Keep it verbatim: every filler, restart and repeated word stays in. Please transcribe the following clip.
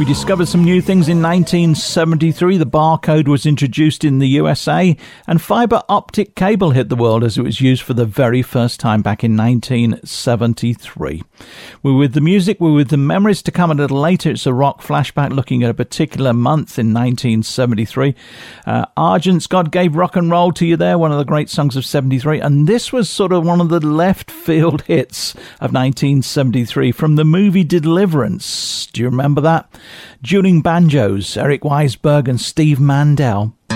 We discovered some new things in nineteen seventy-three. The barcode was introduced in the U S A, and fibre optic cable hit the world as it was used for the very first time back in nineteen seventy-three. We're with the music, we're with the memories to come a little later. It's a rock flashback looking at a particular month in nineteen seventy-three. Uh, Argent's God Gave Rock and Roll to You there, one of the great songs of seventy-three, and this was sort of one of the left field hits of nineteen seventy-three from the movie Deliverance. Do you remember that? Dueling Banjos, Eric Weisberg and Steve Mandel.